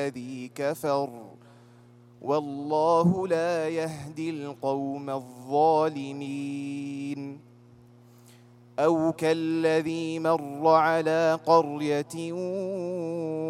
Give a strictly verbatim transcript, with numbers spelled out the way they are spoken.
الذي كفر والله لا يهدي القوم الظالمين. أو كالذي مر على قرية